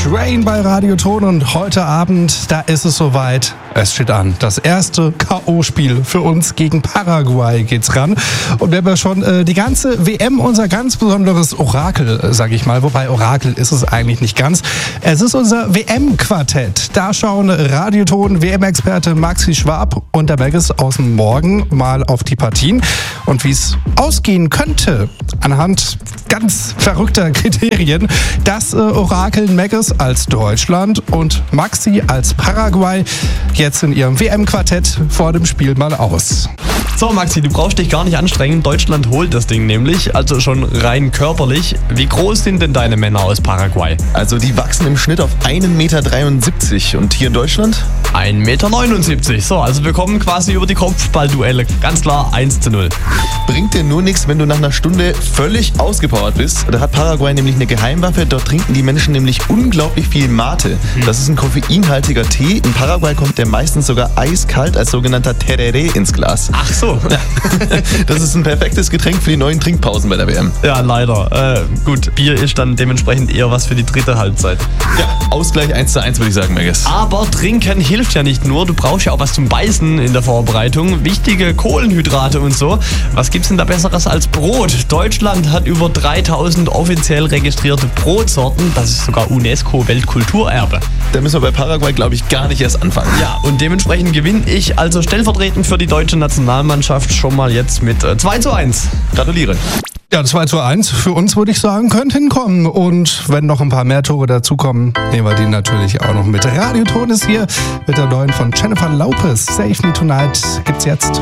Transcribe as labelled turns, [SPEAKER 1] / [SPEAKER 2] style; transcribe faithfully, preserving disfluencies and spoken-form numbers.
[SPEAKER 1] Train bei Radioton und heute Abend, da ist es soweit. Es steht an. Das erste K O-Spiel für uns gegen Paraguay geht's ran. Und wir haben ja schon äh, die ganze W M unser ganz besonderes Orakel, äh, sag ich mal. Wobei Orakel ist es eigentlich nicht ganz. Es ist unser W M-Quartett. Da schauen Radioton, W M-Experte Maxi Schwab und der Meggis aus dem Morgen mal auf die Partien. Und wie es ausgehen könnte, anhand ganz verrückter Kriterien, das äh, Orakeln Meggis als Deutschland und Maxi als Paraguay jetzt in ihrem W M-Quartett vor dem Spiel mal aus.
[SPEAKER 2] So Maxi, du brauchst dich gar nicht anstrengen. Deutschland holt das Ding nämlich, also schon rein körperlich. Wie groß sind denn deine Männer aus Paraguay?
[SPEAKER 3] Also die wachsen im Schnitt auf einen Meter dreiundsiebzig und hier in Deutschland?
[SPEAKER 2] ein Meter neunundsiebzig. So, also wir kommen quasi über die Kopfballduelle. Ganz klar eins zu null.
[SPEAKER 3] Bringt dir nur nichts, wenn du nach einer Stunde völlig ausgepowert bist. Da hat Paraguay nämlich eine Geheimwaffe. Dort trinken die Menschen nämlich unglaublich viel Mate. Das ist ein koffeinhaltiger Tee. In Paraguay kommt der meistens sogar eiskalt als sogenannter Tereré ins Glas.
[SPEAKER 2] Ach so.
[SPEAKER 3] Ja. Das ist ein perfektes Getränk für die neuen Trinkpausen bei der W M.
[SPEAKER 2] Ja, leider. Äh, gut, Bier ist dann dementsprechend eher was für die dritte Halbzeit.
[SPEAKER 3] Ja, Ausgleich eins zu eins würde ich sagen, Meggis.
[SPEAKER 2] Aber trinken hilft ja nicht nur. Du brauchst ja auch was zum Beißen in der Vorbereitung. Wichtige Kohlenhydrate und so. Was gibt's denn da Besseres als Brot? Deutschland hat über dreitausend offiziell registrierte Brotsorten. Das ist sogar UNESCO-Weltkulturerbe.
[SPEAKER 3] Da müssen wir bei Paraguay, glaube ich, gar nicht erst anfangen.
[SPEAKER 2] Ja, und dementsprechend gewinne ich also stellvertretend für die deutsche Nationalmannschaft schon mal jetzt mit zwei zu eins.
[SPEAKER 3] Gratuliere.
[SPEAKER 1] Ja, zwei zu eins für uns, würde ich sagen, könnte hinkommen. Und wenn noch ein paar mehr Tore dazukommen, nehmen wir die natürlich auch noch mit. Radioton ist hier mit der neuen von Jennifer Lopez. Save Me Tonight gibt's jetzt.